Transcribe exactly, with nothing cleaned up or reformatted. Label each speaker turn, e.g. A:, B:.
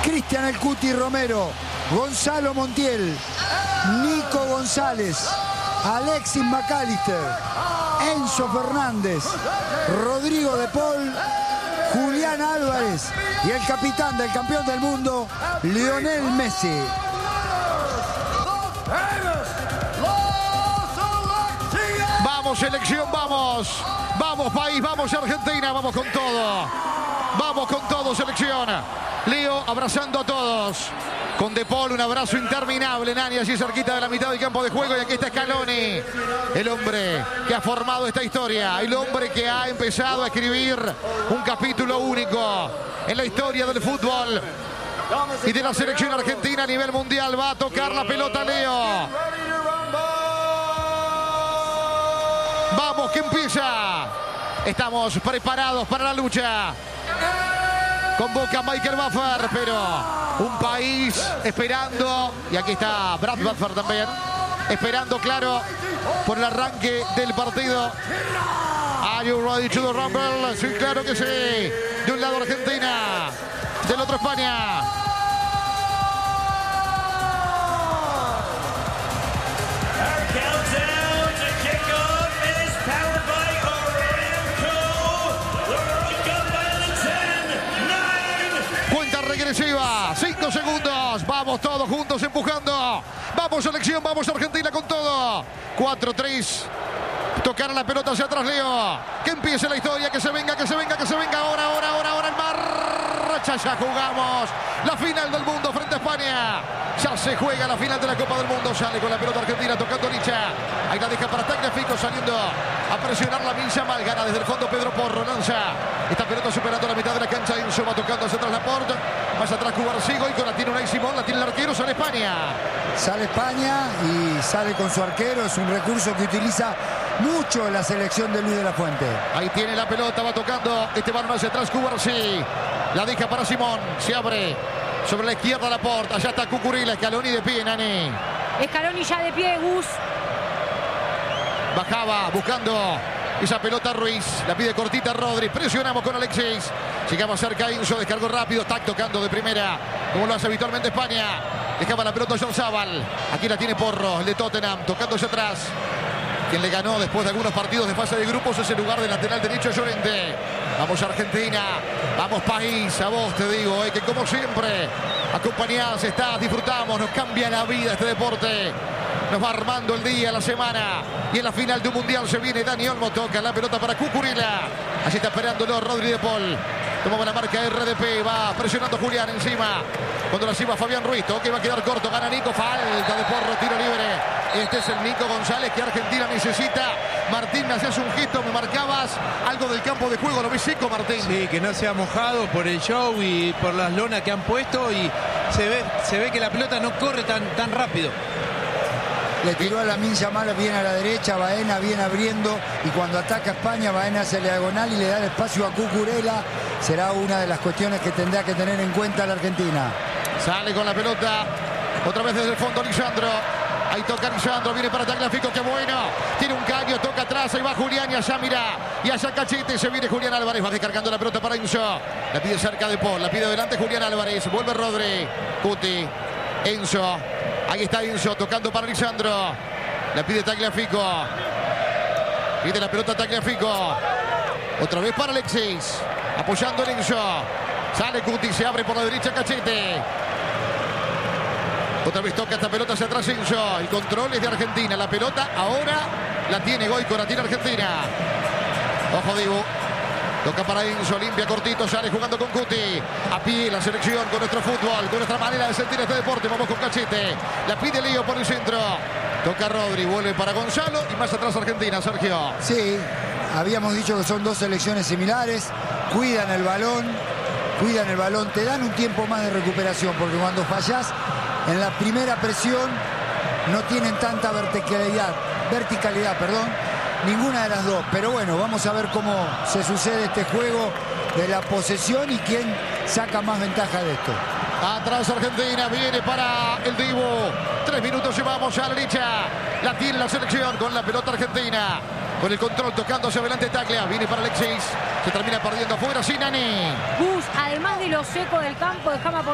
A: Cristian El Cuti Romero, Gonzalo Montiel, Nico González, Alexis McAllister, Enzo Fernández, Rodrigo de Paul, Julián Álvarez y el capitán del campeón del mundo, Lionel Messi.
B: Vamos, selección, vamos. Vamos, país, vamos, Argentina, vamos con todo. Vamos con todo, selección. Leo abrazando a todos. Con De Paul, un abrazo interminable, Nani, allí cerquita de la mitad del campo de juego. Y aquí está Scaloni, el hombre que ha formado esta historia. El hombre que ha empezado a escribir un capítulo único en la historia del fútbol y de la selección argentina a nivel mundial. Va a tocar la pelota Leo. Vamos, que empieza. Estamos preparados para la lucha. Convoca a Michael Buffer, pero un país esperando. Y aquí está Brad Buffer también. Esperando, claro, por el arranque del partido. Are you ready to the rumble? Sí, claro que sí. De un lado Argentina, del otro España. Regresiva, cinco segundos, vamos todos juntos empujando, vamos selección, vamos Argentina con todo, cuatro tres, tocar la pelota hacia atrás Leo, que empiece la historia, que se venga, que se venga, que se venga, ahora, ahora, ahora, ahora, en marcha, ya jugamos la final del mundo frente a España, ya se juega la final de la Copa del Mundo, sale con la pelota Argentina, tocando Licha, ahí la deja para Tagliafico, saliendo a presionar la Mincha Mal, gana desde el fondo Pedro Porro, lanza esta pelota superando la mitad de la cancha, Enzo va tocando hacia atrás Laporte, más atrás Cubarcigo, y con la tiene Unai Simón, la tiene el arquero, sale España. Sale España y sale con su arquero, es un recurso que utiliza mucho la selección de Luis de la Fuente. Ahí tiene la pelota, va tocando este balón hacia atrás Cubarci, la deja para Simón, se abre sobre la izquierda Laporte, allá está Cucurella, Scaloni de pie, Nani.
C: Scaloni ya de pie, Gus.
B: Bajaba buscando esa pelota Ruiz, la pide cortita Rodri, presionamos con Alexis, llegamos cerca, Enzo descargó rápido, tac tocando de primera, como lo hace habitualmente España, dejaba la pelota Oyarzabal, aquí la tiene Porro, el de Tottenham, tocando hacia atrás, quien le ganó después de algunos partidos de fase de grupos es el lugar de lateral derecho Llorente. Vamos Argentina, vamos país, a vos te digo, eh, que como siempre, acompañás, estás, disfrutamos, nos cambia la vida este deporte. Nos va armando el día, la semana. Y en la final de un mundial se viene Dani Olmo. Toca la pelota para Cucurella. Allí está esperándolo Rodri de Paul. Tomaba la marca R D P. Va presionando Julián encima. Cuando la lleva Fabián Ruiz. Toque va a quedar corto. Gana Nico. Falta de Porro. Tiro libre. Este es el Nico González que Argentina necesita. Martín, me hacías un gesto. Me marcabas algo del campo de juego. Lo vi seco, Martín.
D: Sí, que no se ha mojado por el show y por las lonas que han puesto. Y se ve, se ve que la pelota no corre tan, tan rápido.
A: Le tiró a la Mincha Mala bien a la derecha, Baena viene abriendo y cuando ataca España, Baena hace la diagonal y le da el espacio a Cucurella. Será una de las cuestiones que tendrá que tener en cuenta la Argentina.
B: Sale con la pelota, otra vez desde el fondo Lisandro. Ahí toca Lisandro, viene para Tagliafico, qué bueno. Tiene un caño, toca atrás, ahí va Julián y allá mira. Y allá Cachete, se viene Julián Álvarez, va descargando la pelota para Enzo. La pide cerca de Paul, la pide adelante Julián Álvarez. Vuelve Rodri, Cuti, Enzo. Ahí está Enzo tocando para Lisandro. La pide Tagliafico. Pide la pelota Tagliafico. Otra vez para Alexis. Apoyando a Enzo. Sale Cuti, se abre por la derecha Cachete. Otra vez toca esta pelota hacia atrás Enzo. El control es de Argentina. La pelota ahora la tiene Goico, la tiene Argentina. Ojo Dibu. Toca para Enzo, limpia cortito, sale jugando con Cuti. A pie la selección con nuestro fútbol, con nuestra manera de sentir este deporte. Vamos con Cachete. La pide Leo por el centro. Toca Rodri, vuelve para Gonzalo y más atrás Argentina, Sergio.
A: Sí, habíamos dicho que son dos selecciones similares. Cuidan el balón, cuidan el balón. Te dan un tiempo más de recuperación porque cuando fallás en la primera presión no tienen tanta verticalidad, verticalidad, perdón. Ninguna de las dos, pero bueno, vamos a ver cómo se sucede este juego de la posesión y quién saca más ventaja de esto.
B: Atrás Argentina, viene para el Dibu. Tres minutos llevamos a la derecha. La tiene la selección con la pelota argentina. Con el control tocando hacia adelante Taglia. Viene para Alexis. Se termina perdiendo afuera, sí, Nani.
C: Gus, además de lo seco del campo, dejame